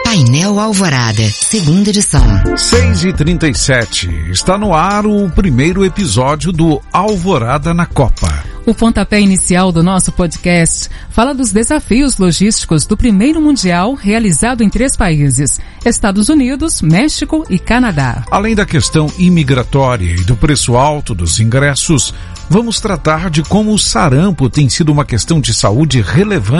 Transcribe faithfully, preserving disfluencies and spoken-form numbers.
Painel Alvorada, segunda edição. seis e trinta e sete. Está no ar o primeiro episódio do Alvorada na Copa. O pontapé inicial do nosso podcast fala dos desafios logísticos do primeiro Mundial realizado em três países: Estados Unidos, México e Canadá. Além da questão imigratória e do preço alto dos ingressos, vamos tratar de como o sarampo tem sido uma questão de saúde relevante